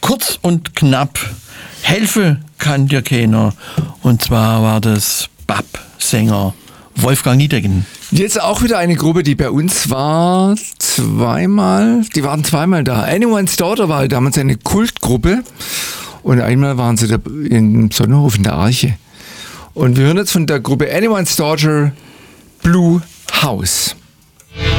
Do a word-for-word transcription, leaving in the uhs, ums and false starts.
kurz und knapp. Helfe kann dir keiner. Und zwar war das B A P-Sänger Wolfgang Niedecken. Jetzt auch wieder eine Gruppe, die bei uns war zweimal, die waren zweimal da. Anyone's Daughter war damals eine Kultgruppe und einmal waren sie da im Sonnenhof in der Arche. Und wir hören jetzt von der Gruppe Anyone's Daughter Blue House.